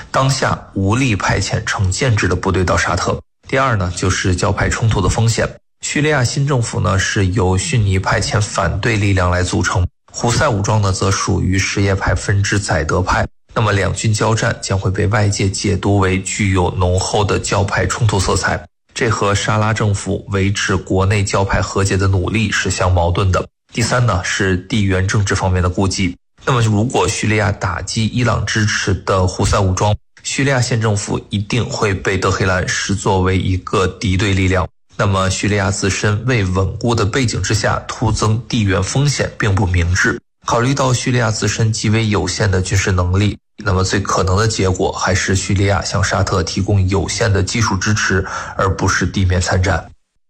当下无力派遣成建制的部队到沙特。第二呢，就是教派冲突的风险。叙利亚新政府呢是由逊尼派遣反对力量来组成，胡塞武装呢则属于什叶派分支宰德派。那么两军交战将会被外界解读为具有浓厚的教派冲突色彩，这和沙拉政府维持国内教派和解的努力是相矛盾的。第三呢，是地缘政治方面的顾忌。那么如果叙利亚打击伊朗支持的胡塞武装，叙利亚县政府一定会被德黑兰视作为一个敌对力量。那么叙利亚自身未稳固的背景之下，突增地缘风险并不明智。考虑到叙利亚自身极为有限的军事能力，那么最可能的结果还是叙利亚向沙特提供有限的技术支持，而不是地面参战。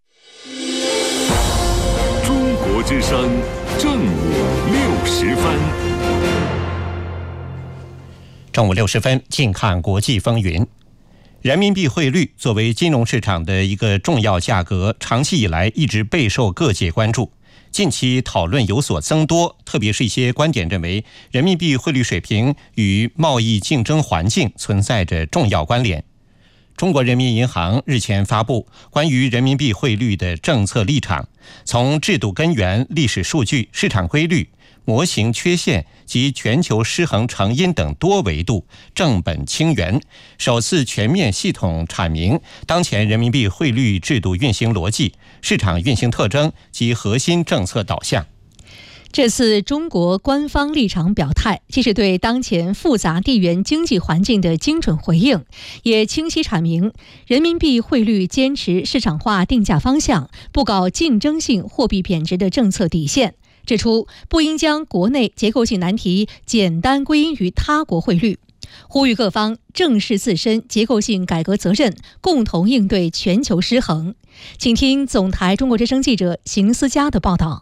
中国之声正午60分。 正午60分，近看国际风云。人民币汇率作为金融市场的一个重要价格，长期以来一直备受各界关注。近期讨论有所增多，特别是一些观点认为，人民币汇率水平与贸易竞争环境存在着重要关联。中国人民银行日前发布关于人民币汇率的政策立场，从制度根源、历史数据、市场规律、模型缺陷及全球失衡成因等多维度正本清源，首次全面系统阐明当前人民币汇率制度运行逻辑、市场运行特征及核心政策导向。 这次中国官方立场表态，既是对当前复杂地缘经济环境的精准回应，也清晰阐明人民币汇率坚持市场化定价方向，不搞竞争性货币贬值的政策底线，指出不应将国内结构性难题简单归因于他国汇率，呼吁各方正视自身结构性改革责任，共同应对全球失衡。请听总台中国之声记者邢思佳的报道。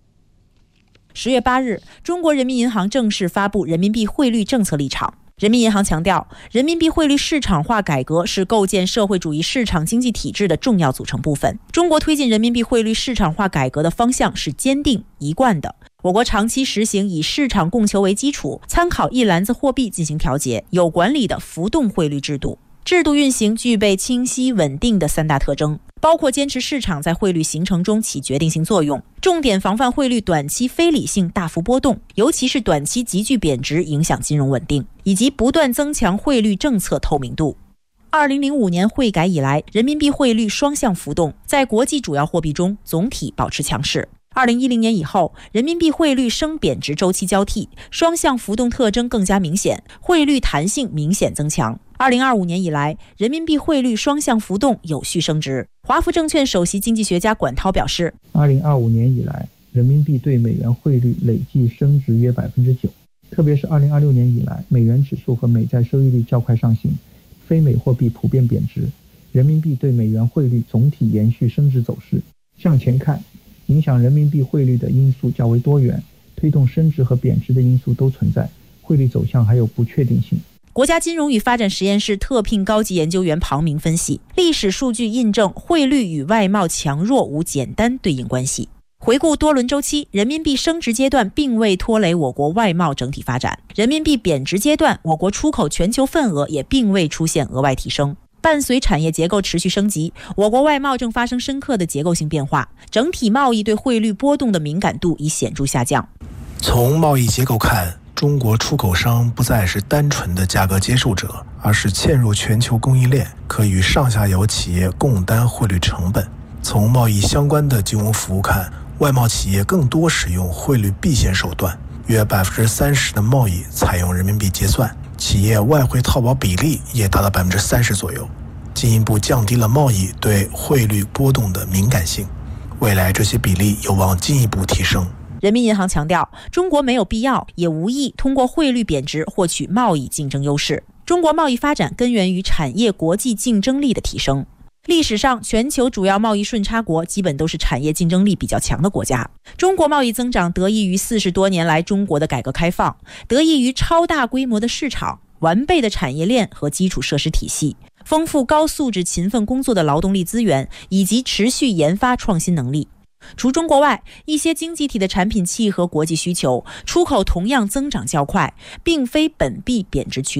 10月8日，中国人民银行正式发布人民币汇率政策立场。人民银行强调，人民币汇率市场化改革是构建社会主义市场经济体制的重要组成部分。中国推进人民币汇率市场化改革的方向是坚定一贯的。我国长期实行以市场供求为基础，参考一篮子货币进行调节，有管理的浮动汇率制度。制度运行具备清晰稳定的3大特征，包括坚持市场在汇率形成中起决定性作用，重点防范汇率短期非理性大幅波动，尤其是短期急剧贬值影响金融稳定，以及不断增强汇率政策透明度。2005年汇改以来，人民币汇率双向浮动，在国际主要货币中总体保持强势。2010年以后，人民币汇率升贬值周期交替，双向浮动特征更加明显，汇率弹性明显增强。2025年以来，人民币汇率双向浮动有序升值。华福证券首席经济学家管涛表示 ，2025年以来，人民币对美元汇率累计升值约 9%， 特别是2026年以来，美元指数和美债收益率较快上行，非美货币普遍贬值，人民币对美元汇率总体延续升值走势。向前看，影响人民币汇率的因素较为多元，推动升值和贬值的因素都存在，汇率走向还有不确定性。 国家金融与发展实验室特聘高级研究员庞明分析，历史数据印证汇率与外贸强弱无简单对应关系。回顾多轮周期，人民币升值阶段并未拖累我国外贸整体发展，人民币贬值阶段，我国出口全球份额也并未出现额外提升。伴随产业结构持续升级，我国外贸正发生深刻的结构性变化，整体贸易对汇率波动的敏感度已显著下降。 从贸易结构看，中国出口商不再是单纯的价格接受者，而是嵌入全球供应链，可与上下游企业共担汇率成本。从贸易相关的金融服务看，外贸企业更多使用汇率避险手段，约 30% 的贸易采用人民币结算，企业外汇套保比例也达到 30% 左右，进一步降低了贸易对汇率波动的敏感性。未来这些比例有望进一步提升。 人民银行强调，中国没有必要也无意通过汇率贬值获取贸易竞争优势。中国贸易发展根源于产业国际竞争力的提升。历史上，全球主要贸易顺差国基本都是产业竞争力比较强的国家。中国贸易增长得益于40多年来中国的改革开放，得益于超大规模的市场、完备的产业链和基础设施体系、丰富高素质勤奋工作的劳动力资源，以及持续研发创新能力。除中国外，一些经济体的产品契合国际需求，出口同样增长较快，并非本币贬值驱动。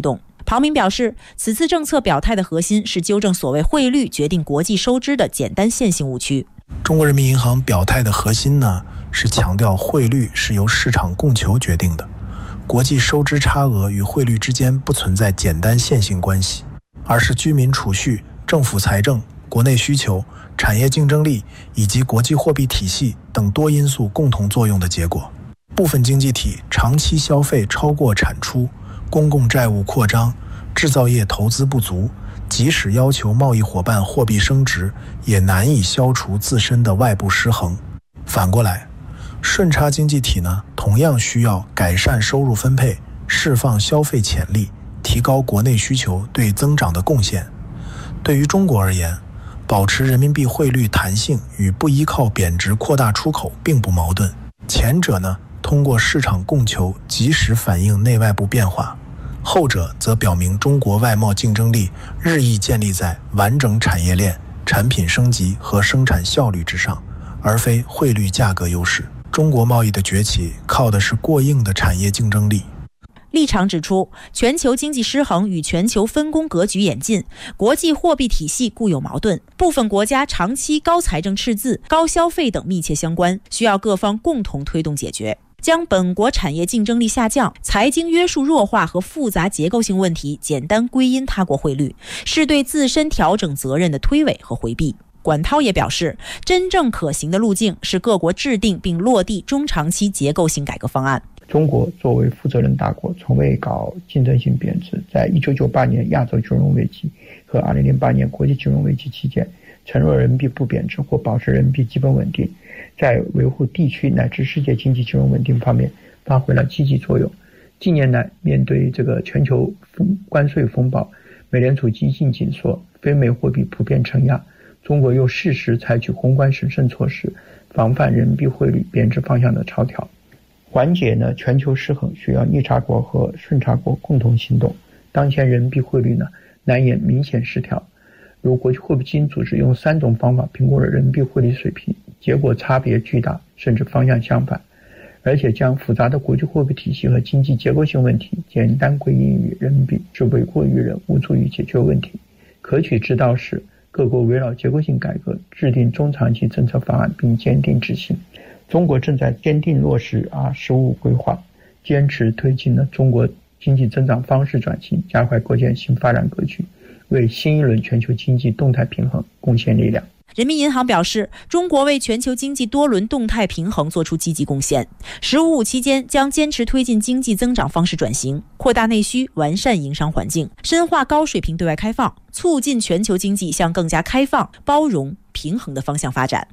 庞明表示，此次政策表态的核心是纠正所谓汇率决定国际收支的简单线性误区。 中国人民银行表态的核心呢，是强调汇率是由市场供求决定的，国际收支差额与汇率之间不存在简单线性关系，而是居民储蓄、政府财政、国内需求、产业竞争力以及国际货币体系等多因素共同作用的结果。部分经济体长期消费超过产出，公共债务扩张，制造业投资不足，即使要求贸易伙伴货币升值，也难以消除自身的外部失衡。反过来，顺差经济体呢，同样需要改善收入分配，释放消费潜力，提高国内需求对增长的贡献。对于中国而言，保持人民币汇率弹性与不依靠贬值扩大出口并不矛盾。前者呢，通过市场供求及时反映内外部变化，后者则表明中国外贸竞争力日益建立在完整产业链、产品升级和生产效率之上，而非汇率价格优势。中国贸易的崛起靠的是过硬的产业竞争力。 立场指出，全球经济失衡与全球分工格局演进、国际货币体系固有矛盾，部分国家长期高财政赤字、高消费等密切相关，需要各方共同推动解决。将本国产业竞争力下降、财经约束弱化和复杂结构性问题简单归因他国汇率，是对自身调整责任的推诿和回避。管涛也表示，真正可行的路径是各国制定并落地中长期结构性改革方案。 中国作为负责任大国，从未搞竞争性贬值。在1998年亚洲金融危机和2008年国际金融危机期间，承诺人民币不贬值或保持人民币基本稳定，在维护地区乃至世界经济金融稳定方面发挥了积极作用。近年来，面对这个全球关税风暴，美联储激进紧缩，非美货币普遍承压，中国又适时采取宏观审慎措施，防范人民币汇率贬值方向的超调。缓解全球失衡需要逆差国和顺差国共同行动。当前人民币汇率难言明显失调，如国际货币基金组织用3种方法评估了人民币汇率水平，结果差别巨大，甚至方向相反。而且将复杂的国际货币体系和经济结构性问题简单归因于人民币，是诿过于人，无助于解决问题。可取之道是各国围绕结构性改革制定中长期政策方案并坚定执行。中国正在坚定落实十五规划，坚持推进中国经济增长方式转型，加快构建新发展格局，为新一轮全球经济动态平衡贡献力量。 人民银行表示，中国为全球经济多轮动态平衡做出积极贡献。“15+5”期间将坚持推进经济增长方式转型，扩大内需，完善营商环境，深化高水平对外开放，促进全球经济向更加开放、包容、平衡的方向发展。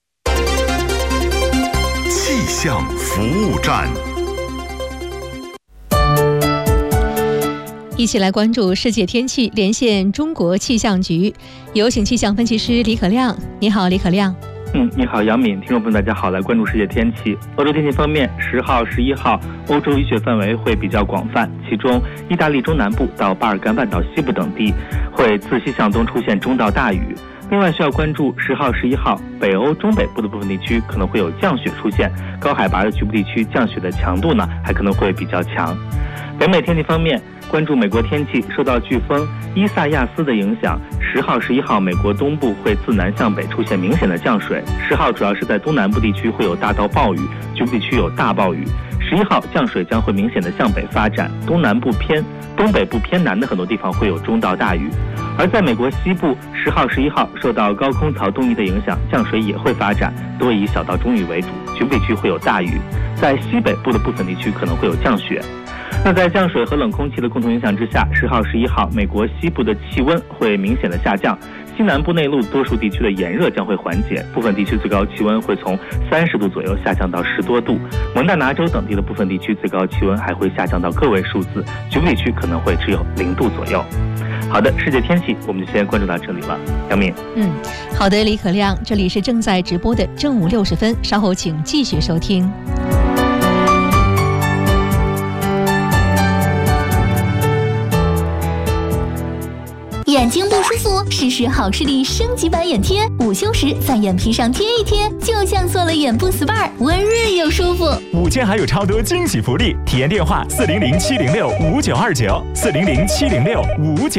气象服务站， 一起来关注世界天气，连线中国气象局，有请气象分析师李可亮。你好，李可亮。 你好，杨敏，听众朋友大家好，来关注世界天气。欧洲天气方面，10号、11号，欧洲雨雪范围会比较广泛，其中意大利中南部到巴尔干半岛西部等地会自西向东出现中到大雨。另外需要关注10号、11号，北欧中北部的部分地区可能会有降雪出现，高海拔的局部地区降雪的强度还可能会比较强。北美天气方面，关注美国天气，受到飓风伊萨亚斯的影响，10号、11号美国东部会自南向北出现明显的降水，10号主要是在东南部地区会有大到暴雨，局部地区有大暴雨。11号降水将会明显的向北发展，东南部偏、东北部偏南的很多地方会有中到大雨。而在美国西部，10号、11号受到高空槽东移的影响，降水也会发展，多以小到中雨为主，局部地区会有大雨。在西北部的部分地区可能会有降雪。那在降水和冷空气的共同影响之下，10号、11号美国西部的气温会明显的下降，西南部内陆多数地区的炎热将会缓解，部分地区最高气温会从30度左右下降到10多度，蒙大拿州等地的部分地区最高气温还会下降到个位数字，局部地区可能会只有0度左右。好的，世界天气我们就先关注到这里了。杨敏。 好的，李可亮，这里是正在直播的正午60分，稍后请继续收听。 眼睛不舒服，试试好视力升级版眼贴，午休时在眼皮上贴一贴，就像做了眼部 SPA， 温润又舒服。 午间还有超多惊喜福利，体验电话400-706-5929，400-706-5929。